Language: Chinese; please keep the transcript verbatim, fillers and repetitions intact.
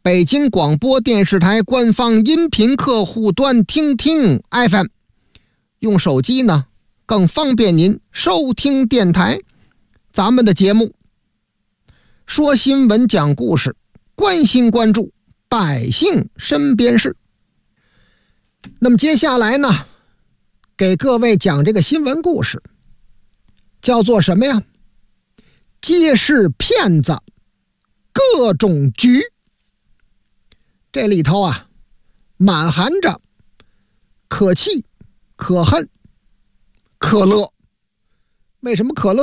北京广播电视台官方音频客户端听听 F M， 用手机呢更方便您收听电台咱们的节目，说新闻讲故事，关心关注百姓身边事。那么接下来呢，给各位讲这个新闻故事，叫做什么呀？揭示骗子各种局。这里头啊，满含着可气、可恨、可乐。为什么可乐